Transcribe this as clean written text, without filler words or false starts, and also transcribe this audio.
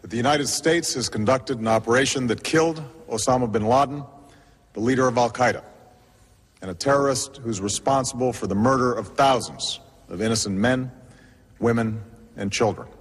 that the United States has conducted an operation that killed Osama bin Laden, the leader of Al-Qaeda, and a terrorist who's responsible for the murder of thousands of innocent men, women, and children.